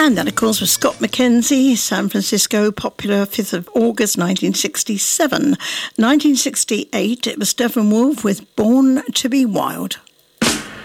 And that, of course, was Scott McKenzie, San Francisco, popular 5th of August 1967. 1968, it was Steppenwolf with Born to be Wild.